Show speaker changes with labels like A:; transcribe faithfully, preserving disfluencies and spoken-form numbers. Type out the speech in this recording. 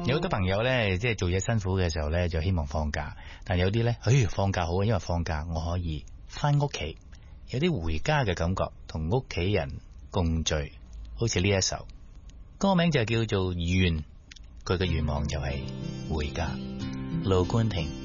A: 有好多朋友咧，即係做嘢辛苦嘅時候咧，就希望放假。但有啲咧，誒，放假好啊，因為放假我可以翻屋企，有啲回家嘅感覺，同屋企人共聚。好似呢一首歌名就叫做願，佢嘅願望就係回家。盧冠廷。